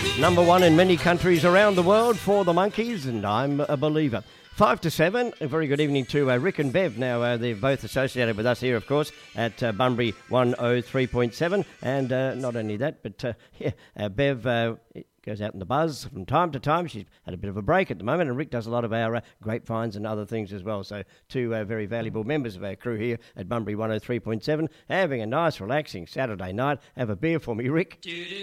Number one in many countries around the world for the Monkees, and I'm a believer. 5 to 7, a very good evening to Rick and Bev. Now, they're both associated with us here, of course, at Bunbury 103.7. And not only that, but Bev goes out in the buzz from time to time. She's had a bit of a break at the moment, and Rick does a lot of our grapevines and other things as well. So two very valuable members of our crew here at Bunbury 103.7, having a nice, relaxing Saturday night. Have a beer for me, Rick.